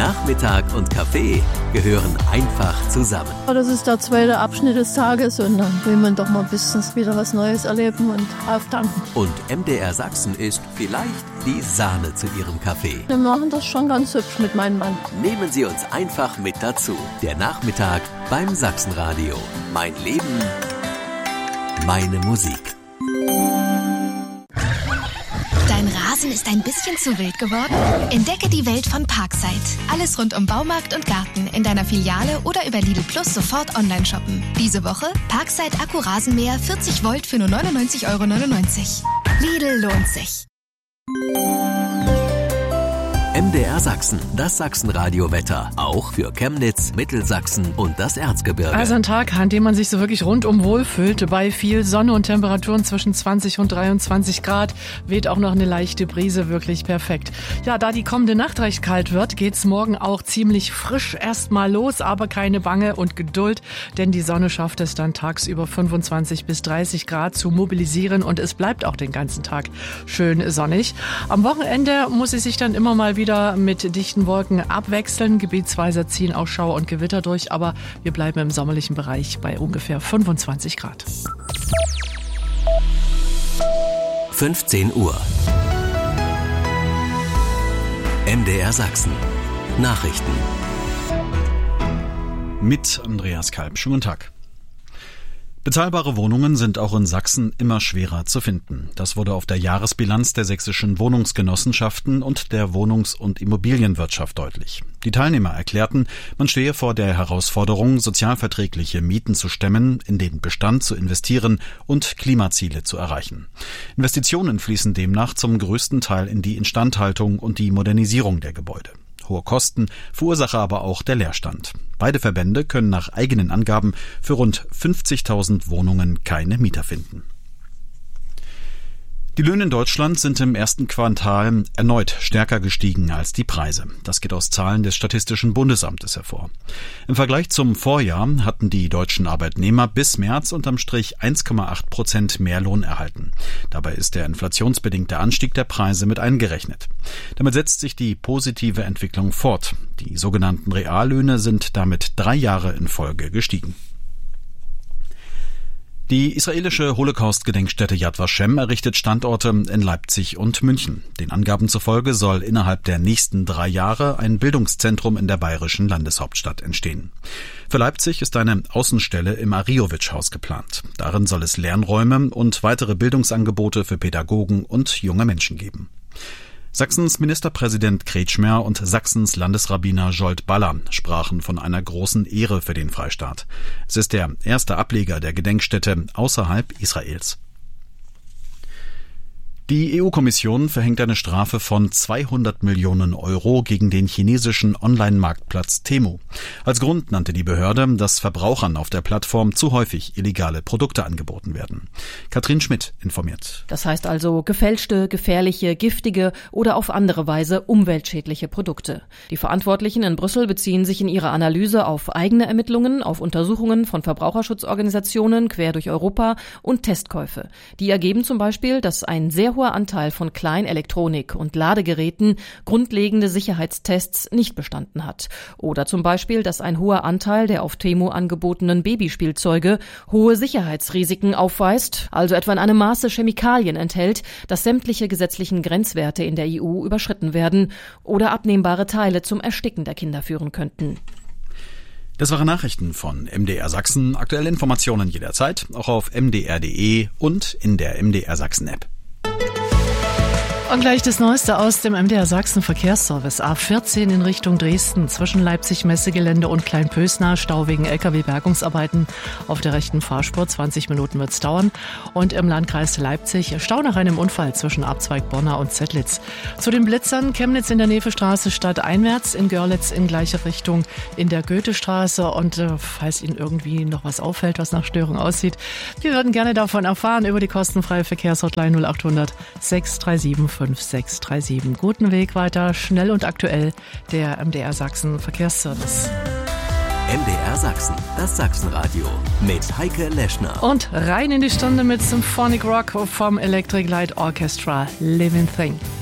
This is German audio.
Nachmittag und Kaffee gehören einfach zusammen. Das ist der zweite Abschnitt des Tages und dann will man doch mal ein bisschen wieder was Neues erleben und auftanken. Und MDR Sachsen ist vielleicht die Sahne zu Ihrem Kaffee. Wir machen das schon ganz hübsch mit meinem Mann. Nehmen Sie uns einfach mit dazu. Der Nachmittag beim Sachsenradio. Mein Leben, meine Musik. Dein Rasen ist ein bisschen zu wild geworden? Entdecke die Welt von Parkside. Alles rund um Baumarkt und Garten in deiner Filiale oder über Lidl Plus sofort online shoppen. Diese Woche Parkside Akku-Rasenmäher 40 Volt für nur 99,99 €. Lidl lohnt sich. MDR Sachsen, das Sachsenradio-Wetter. Auch für Chemnitz, Mittelsachsen und das Erzgebirge. Also ein Tag, an dem man sich so wirklich rundum wohlfühlt. Bei viel Sonne und Temperaturen zwischen 20 und 23 Grad weht auch noch eine leichte Brise, wirklich perfekt. Ja, da die kommende Nacht recht kalt wird, geht's morgen auch ziemlich frisch erstmal los, aber keine Bange und Geduld, denn die Sonne schafft es dann tagsüber 25 bis 30 Grad zu mobilisieren und es bleibt auch den ganzen Tag schön sonnig. Am Wochenende muss es sich dann immer mal wieder mit dichten Wolken abwechseln. Gebietsweise ziehen auch Schauer und Gewitter durch, aber wir bleiben im sommerlichen Bereich bei ungefähr 25 Grad. 15 Uhr. MDR Sachsen. Nachrichten. Mit Andreas Kalb. Schönen guten Tag. Bezahlbare Wohnungen sind auch in Sachsen immer schwerer zu finden. Das wurde auf der Jahresbilanz der sächsischen Wohnungsgenossenschaften und der Wohnungs- und Immobilienwirtschaft deutlich. Die Teilnehmer erklärten, man stehe vor der Herausforderung, sozialverträgliche Mieten zu stemmen, in den Bestand zu investieren und Klimaziele zu erreichen. Investitionen fließen demnach zum größten Teil in die Instandhaltung und die Modernisierung der Gebäude. Hohe Kosten verursache aber auch der Leerstand. Beide Verbände können nach eigenen Angaben für rund 50.000 Wohnungen keine Mieter finden. Die Löhne in Deutschland sind im ersten Quartal erneut stärker gestiegen als die Preise. Das geht aus Zahlen des Statistischen Bundesamtes hervor. Im Vergleich zum Vorjahr hatten die deutschen Arbeitnehmer bis März unterm Strich 1,8% mehr Lohn erhalten. Dabei ist der inflationsbedingte Anstieg der Preise mit eingerechnet. Damit setzt sich die positive Entwicklung fort. Die sogenannten Reallöhne sind damit 3 Jahre in Folge gestiegen. Die israelische Holocaust-Gedenkstätte Yad Vashem errichtet Standorte in Leipzig und München. Den Angaben zufolge soll innerhalb der nächsten 3 Jahre ein Bildungszentrum in der bayerischen Landeshauptstadt entstehen. Für Leipzig ist eine Außenstelle im Ariowitsch-Haus geplant. Darin soll es Lernräume und weitere Bildungsangebote für Pädagogen und junge Menschen geben. Sachsens Ministerpräsident Kretschmer und Sachsens Landesrabbiner Zsolt Baller sprachen von einer großen Ehre für den Freistaat. Es ist der erste Ableger der Gedenkstätte außerhalb Israels. Die EU-Kommission verhängt eine Strafe von 200 Millionen € gegen den chinesischen Online-Marktplatz Temu. Als Grund nannte die Behörde, dass Verbrauchern auf der Plattform zu häufig illegale Produkte angeboten werden. Katrin Schmidt informiert. Das heißt also gefälschte, gefährliche, giftige oder auf andere Weise umweltschädliche Produkte. Die Verantwortlichen in Brüssel beziehen sich in ihrer Analyse auf eigene Ermittlungen, auf Untersuchungen von Verbraucherschutzorganisationen quer durch Europa und Testkäufe. Die ergeben zum Beispiel, dass ein sehr hoher Anteil von Kleinelektronik und Ladegeräten grundlegende Sicherheitstests nicht bestanden hat. Oder zum Beispiel, dass ein hoher Anteil der auf Temu angebotenen Babyspielzeuge hohe Sicherheitsrisiken aufweist, also etwa in einem Maße Chemikalien enthält, dass sämtliche gesetzlichen Grenzwerte in der EU überschritten werden oder abnehmbare Teile zum Ersticken der Kinder führen könnten. Das waren Nachrichten von MDR Sachsen. Aktuelle Informationen jederzeit, auch auf mdr.de und in der MDR Sachsen App. Und gleich das Neueste aus dem MDR Sachsen Verkehrsservice. A14 in Richtung Dresden zwischen Leipzig-Messegelände und Kleinpösna. Stau wegen Lkw-Bergungsarbeiten auf der rechten Fahrspur. 20 Minuten wird's dauern. Und im Landkreis Leipzig Stau nach einem Unfall zwischen Abzweig Bonna und Zettlitz. Zu den Blitzern Chemnitz in der Nevestraße stadteinwärts, in Görlitz in gleiche Richtung in der Goethestraße. Und falls Ihnen irgendwie noch was auffällt, was nach Störung aussieht, wir würden gerne davon erfahren über die kostenfreie Verkehrshotline 0800 637 5637. Guten Weg weiter, schnell und aktuell, der MDR Sachsen Verkehrsservice. MDR Sachsen, das Sachsenradio mit Heike Leschner. Und rein in die Stunde mit Symphonic Rock vom Electric Light Orchestra, Living Thing.